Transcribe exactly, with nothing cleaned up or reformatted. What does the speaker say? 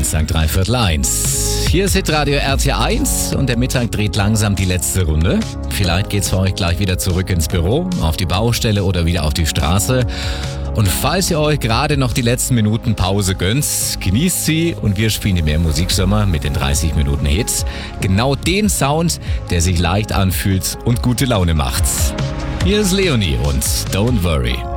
Dienstag dreiviertel eins. Hier ist Hitradio R T eins und der Mittag dreht langsam die letzte Runde. Vielleicht geht's für euch gleich wieder zurück ins Büro, auf die Baustelle oder wieder auf die Straße. Und falls ihr euch gerade noch die letzten Minuten Pause gönnt, genießt sie und wir spielen im Mehr Musiksommer mit den dreißig Minuten Hits. Genau den Sound, der sich leicht anfühlt und gute Laune macht. Hier ist Leonie und Don't Worry.